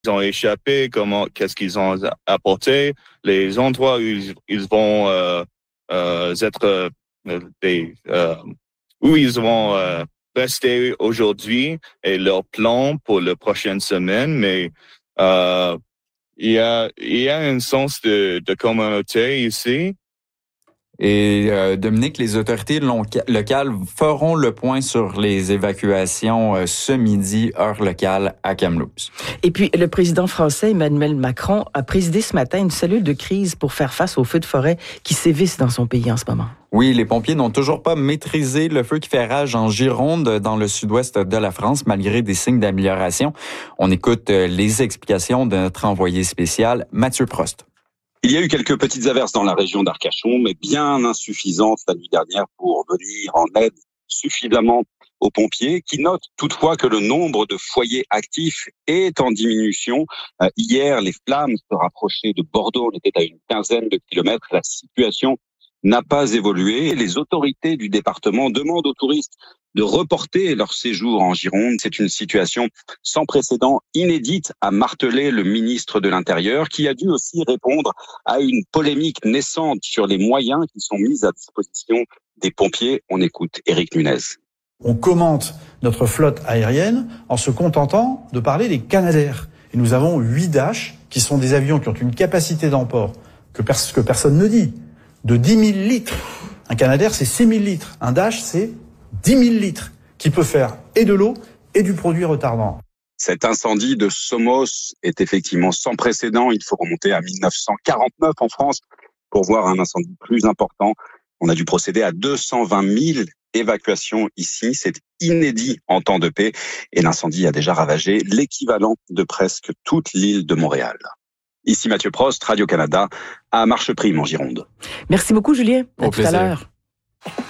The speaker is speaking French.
ont échappé, qu'est-ce qu'ils ont apporté, les endroits où ils vont être où ils vont rester aujourd'hui et leur plan pour les prochaines semaines. Mais il y a un sens de communauté ici. Et Dominique, les autorités locales feront le point sur les évacuations ce midi, heure locale à Kamloops. Et puis, le président français Emmanuel Macron a présidé ce matin une cellule de crise pour faire face aux feux de forêt qui sévissent dans son pays en ce moment. Oui, les pompiers n'ont toujours pas maîtrisé le feu qui fait rage en Gironde, dans le sud-ouest de la France, malgré des signes d'amélioration. On écoute les explications de notre envoyé spécial, Mathieu Prost. Il y a eu quelques petites averses dans la région d'Arcachon, mais bien insuffisantes la nuit dernière pour venir en aide suffisamment aux pompiers, qui notent toutefois que le nombre de foyers actifs est en diminution. Hier, les flammes se rapprochaient de Bordeaux, on était à une quinzaine de kilomètres. La situation n'a pas évolué. Les autorités du département demandent aux touristes de reporter leur séjour en Gironde. C'est une situation sans précédent, inédite, a martelé le ministre de l'Intérieur, qui a dû aussi répondre à une polémique naissante sur les moyens qui sont mis à disposition des pompiers. On écoute Éric Nunez. On commente notre flotte aérienne en se contentant de parler des Canadair. Et nous avons 8 Dash, qui sont des avions qui ont une capacité d'emport que personne ne dit, de 10 000 litres. Un Canadair, c'est 6 000 litres. Un Dash, c'est 10 000 litres, qui peut faire et de l'eau et du produit retardant. Cet incendie de Somos est effectivement sans précédent. Il faut remonter à 1949 en France pour voir un incendie plus important. On a dû procéder à 220 000 évacuations ici. C'est inédit en temps de paix. Et l'incendie a déjà ravagé l'équivalent de presque toute l'île de Montréal. Ici Mathieu Prost, Radio-Canada, à Marcheprime en Gironde. Merci beaucoup, Julien. À tout à l'heure.